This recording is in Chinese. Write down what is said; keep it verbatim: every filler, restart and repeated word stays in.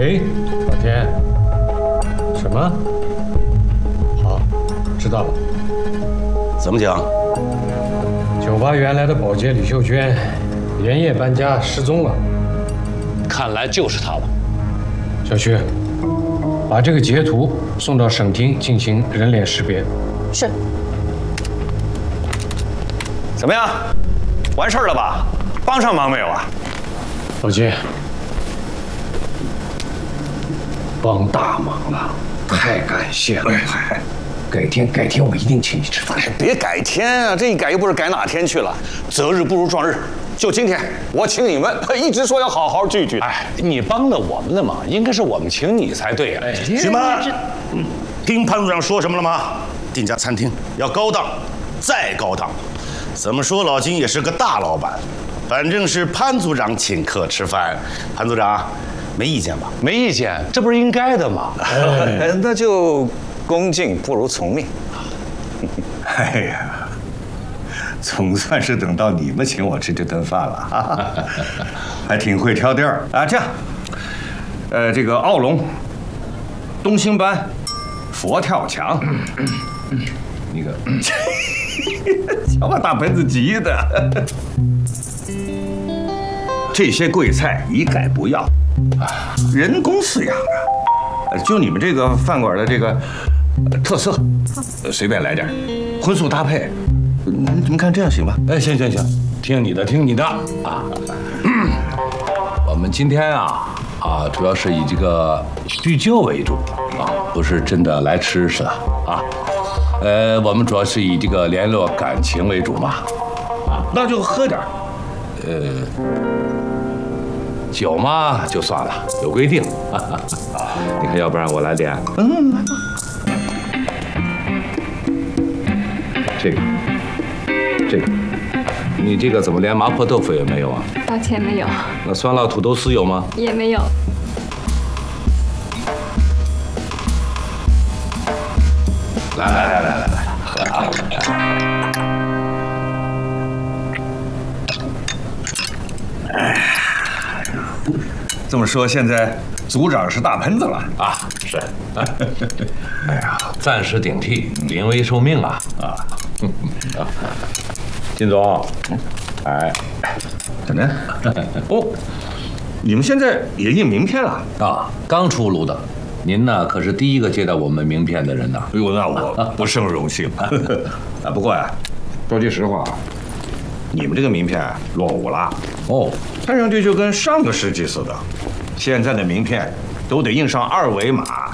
喂，老田。什么？好，知道了。 怎么讲？ 酒吧原来的保洁李秀娟，连夜搬家失踪了。 看来就是她了。 小徐，把这个截图送到省厅进行人脸识别。 是。 怎么样？完事儿了吧？帮上忙没有啊？ 老金，帮大忙了，太感谢了。哎，改天改天我一定请你吃饭。 哎，别改天啊，这一改又不是改哪天去了。择日不如撞日，就今天我请你们，一直说要好好聚聚。 哎，你帮了我们的忙，应该是我们请你才对呀。哎， 行吧，嗯，听潘组长说什么了吗？定家餐厅要高档，再高档。怎么说，老金也是个大老板，反正是潘组长请客吃饭，潘组长没意见吧？ 没意见，这不是应该的吗？ 哎，那就恭敬不如从命。 哎呀，总算是等到你们请我吃这顿饭了，哈哈，还挺会挑地儿啊。这样，呃，这个奥龙、东星斑、佛跳墙，那个。瞧把大盆子急的，这些贵菜一概不要，人工饲养啊，就你们这个饭馆的这个特色，随便来点，荤素搭配，你们看这样行吧？ 哎，行行行，听你的，听你的啊。我们今天啊啊，主要是以这个叙旧为主啊，不是真的来吃是吧？啊。呃，我们主要是以这个联络感情为主嘛， 啊，那就喝点呃，酒嘛就算了，有规定。你看，要不然我来点。 嗯，来吧。 这个，这个，你这个怎么连麻婆豆腐也没有啊？ 抱歉，没有。 那酸辣土豆丝有吗？ 也没有。 来来来来来来，喝啊！哎，这么说，现在组长是大盆子了啊？是。哎呀，暂时顶替，临危受命啊！啊，啊，金总，哎， 怎么样？哦，你们现在也印名片了啊？刚出炉的。您呢，可是第一个接到我们名片的人呐。 哎呦，那我不胜荣幸啊。不过呀，说句实话，你们这个名片落伍了哦，看上去就跟上个世纪似的。现在的名片都得印上二维码，